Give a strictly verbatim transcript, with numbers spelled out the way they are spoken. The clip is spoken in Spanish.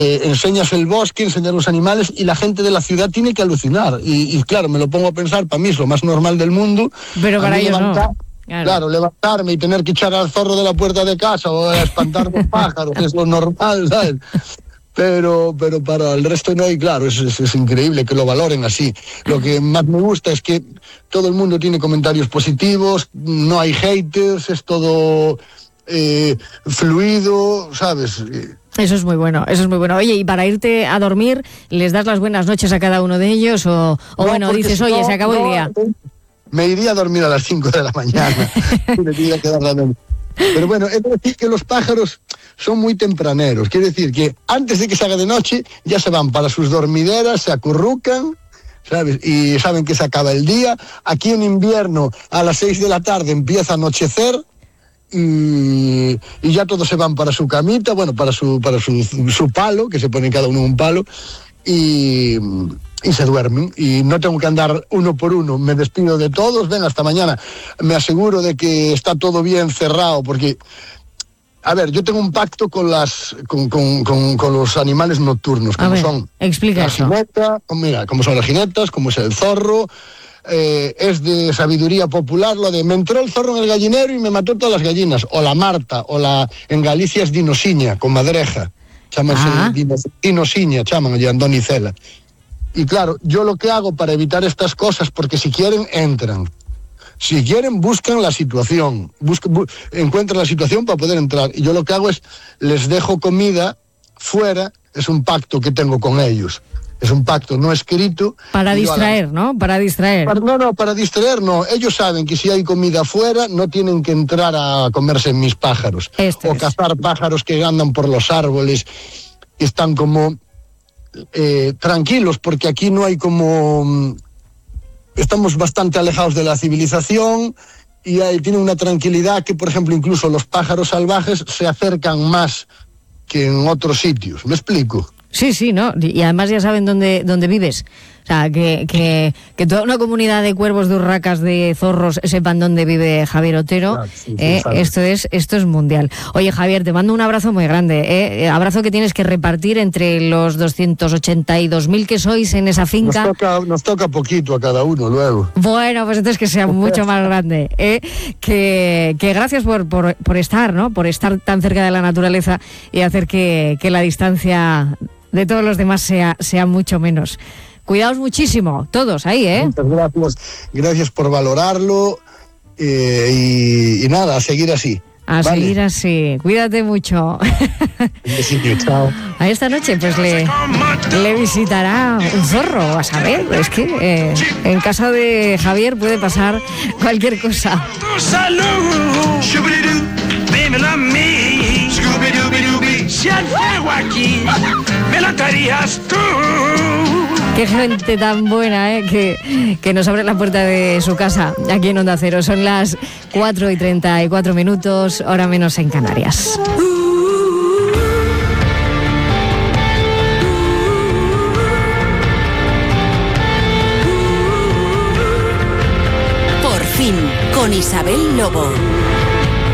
Eh, enseñas el bosque, enseñas los animales y la gente de la ciudad tiene que alucinar. Y, y claro, me lo pongo a pensar, para mí es lo más normal del mundo. Pero para ellos levantar, no. Claro. claro, levantarme y tener que echar al zorro de la puerta de casa o a espantar los pájaros, es lo normal, ¿sabes? Pero, pero para el resto no, y claro, es, es, es increíble que lo valoren así. Lo que más me gusta es que todo el mundo tiene comentarios positivos, no hay haters, es todo eh, fluido, ¿sabes? Eso es muy bueno, eso es muy bueno. Oye, y para irte a dormir, ¿les das las buenas noches a cada uno de ellos? O, o no, bueno, dices, si oye, no, se acabó no, el día. Me iría a dormir a las cinco de la mañana. Me iría a quedar la noche. Pero bueno, es decir que los pájaros son muy tempraneros. Quiere decir que antes de que se haga de noche, ya se van para sus dormideras, se acurrucan, ¿sabes? Y saben que se acaba el día. Aquí en invierno, a las seis de la tarde empieza a anochecer. Y, y ya todos se van para su camita, bueno, para su para su, su palo, que se pone cada uno un palo, y, y se duermen. Y no tengo que andar uno por uno, me despido de todos, ven, hasta mañana. Me aseguro de que está todo bien cerrado, porque, a ver, yo tengo un pacto con las con, con, con, con los animales nocturnos, como a ver, son explica la eso. jineta, mira, como son las jinetas, como es el zorro. Eh, es de sabiduría popular lo de me entró el zorro en el gallinero y me mató todas las gallinas, o la marta, o la en Galicia es dinosiña, con madreja, chámanse Ah. dinos, dinosiña, chaman allí Andonicela. Y claro, yo lo que hago para evitar estas cosas, porque si quieren entran, si quieren buscan la situación, buscan, bu- encuentran la situación para poder entrar, y yo lo que hago es les dejo comida fuera, es un pacto que tengo con ellos. Es un pacto no escrito. Para Y yo a la- distraer, ¿no? Para distraer. Para- no, no, para distraer no. Ellos saben que si hay comida afuera, no tienen que entrar a comerse mis pájaros. Este o es. cazar pájaros que andan por los árboles, que están como eh, tranquilos, porque aquí no hay como... mm, Estamos bastante alejados de la civilización y hay, tienen una tranquilidad que, por ejemplo, incluso los pájaros salvajes se acercan más que en otros sitios. ¿Me explico? Sí, sí, ¿no? Y además ya saben dónde, dónde vives. O sea, que, que, que toda una comunidad de cuervos, de urracas, de zorros sepan dónde vive Javier Otero. Claro, sí, sí, eh, saben. esto es esto es mundial. Oye, Javier, te mando un abrazo muy grande. Eh, abrazo que tienes que repartir entre los doscientos ochenta y dos mil que sois en esa Nos finca. toca, nos toca poquito a cada uno luego. Bueno, pues entonces que sea mucho más grande. ¿eh? Que, que gracias por, por, por estar, ¿no? Por estar tan cerca de la naturaleza y hacer que, que la distancia de todos los demás sea, sea mucho menos. Cuidaos muchísimo, todos ahí, ¿eh? Muchas gracias. Gracias por valorarlo eh, y, y nada, a seguir así. A Vale. seguir así. Cuídate mucho. Un besito, chao. A esta noche pues le, le visitará un zorro, a saber. Es que eh, en casa de Javier puede pasar cualquier cosa. Tu salud, Shubidoo, baby, love me. Scooby-Dooby-Dooby, si al fuego aquí me la traerías tú. Qué gente tan buena, ¿eh? que, que nos abre la puerta de su casa aquí en Onda Cero. Son las cuatro y treinta y cuatro minutos, hora menos en Canarias. Por fin, con Isabel Lobo.